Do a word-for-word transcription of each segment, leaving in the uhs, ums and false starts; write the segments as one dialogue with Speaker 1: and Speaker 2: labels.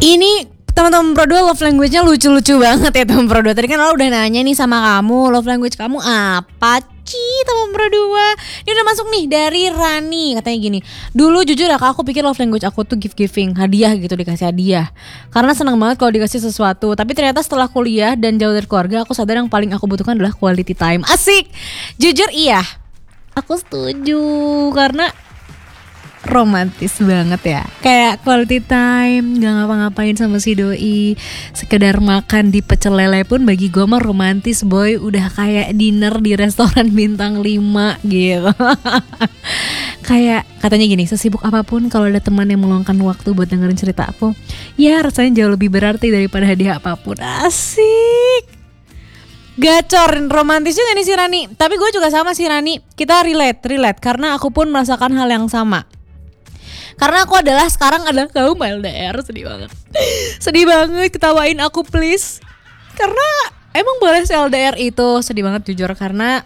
Speaker 1: Ini teman-teman Pro dua love language-nya lucu-lucu banget ya teman Pro dua. Tadi kan lo udah nanya nih sama kamu, love language kamu apa sih teman Pro dua? Ini udah masuk nih dari Rani, katanya gini. Dulu jujur ya kak, aku pikir love language aku tuh gift giving, hadiah gitu, dikasih hadiah. Karena seneng banget kalau dikasih sesuatu. Tapi ternyata setelah kuliah dan jauh dari keluarga, aku sadar yang paling aku butuhkan adalah quality time. Asik. Jujur iya, aku setuju karena romantis banget ya. Kayak quality time, gak ngapa-ngapain sama si doi, sekedar makan di pecel lele pun bagi gue mah romantis boy. Udah kayak dinner di restoran bintang lima gitu. Kayak katanya gini, sesibuk apapun kalau ada teman yang meluangkan waktu buat dengerin cerita aku, ya rasanya jauh lebih berarti daripada hadiah apapun. Asik. Gacor, romantis juga nih si Rani. Tapi gue juga sama si Rani, kita relate, relate karena aku pun merasakan hal yang sama. Karena aku adalah sekarang adalah kaum L D R. Sedih banget. Sedih banget, ketawain aku please. Karena emang boleh L D R itu. Sedih banget jujur. Karena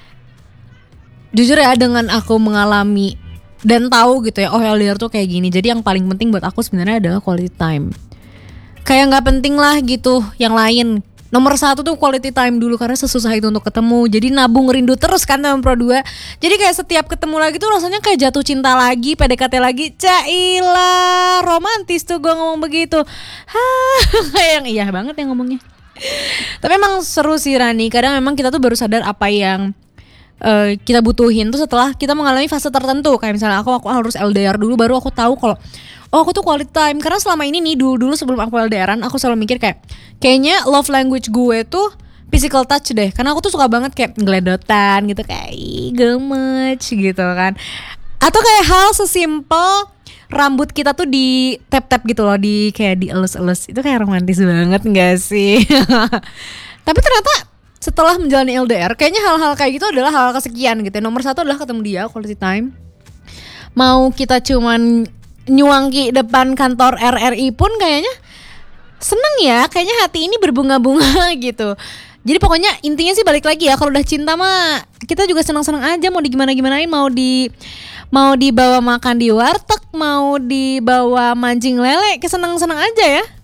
Speaker 1: jujur ya, dengan aku mengalami dan tahu gitu ya, oh L D R tuh kayak gini. Jadi yang paling penting buat aku sebenarnya adalah quality time. Kayak gak penting lah gitu yang lain. Nomor satu tuh quality time dulu, karena sesusah itu untuk ketemu. Jadi nabung rindu terus kan teman Pro dua. Jadi kayak setiap ketemu lagi tuh rasanya kayak jatuh cinta lagi, P D K T lagi. Cailah, romantis tuh gue ngomong begitu. Hah, kayak yang iya banget yang ngomongnya. Tapi emang seru sih Rani. Kadang memang kita tuh baru sadar apa yang uh, kita butuhin tuh setelah kita mengalami fase tertentu. Kayak misalnya aku aku harus L D R dulu, baru aku tahu kalau oh aku tuh quality time. Karena selama ini nih dulu-dulu sebelum aku L D R-an, aku selalu mikir kayak kayaknya love language gue tuh physical touch deh. Karena aku tuh suka banget kayak ngeledotan gitu, kayak gemes gitu kan. Atau kayak hal sesimpel rambut kita tuh di tap-tap gitu loh, di kayak dielus-elus. Itu kayak romantis banget gak sih? Tapi ternyata setelah menjalani L D R, kayaknya hal-hal kayak gitu adalah hal kesekian gitu. Nomor satu adalah ketemu dia, quality time. Mau kita cuman nyuangki depan kantor R R I pun kayaknya seneng ya, kayaknya hati ini berbunga-bunga gitu. Jadi pokoknya intinya sih balik lagi ya, kalau udah cinta mah kita juga seneng-seneng aja, mau digimana-gimanain, mau di mau dibawa makan di warteg, mau dibawa mancing lele, keseneng-seneng aja ya.